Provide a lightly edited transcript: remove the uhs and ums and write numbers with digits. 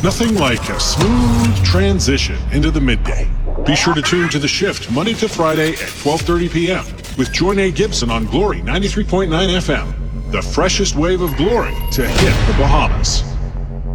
Nothing like a smooth transition into the midday. Be sure to tune to The Shift Monday to Friday at 12:30 p.m. with Joy Nate Gibson on Glory 93.9 FM. The freshest wave of glory to hit the Bahamas.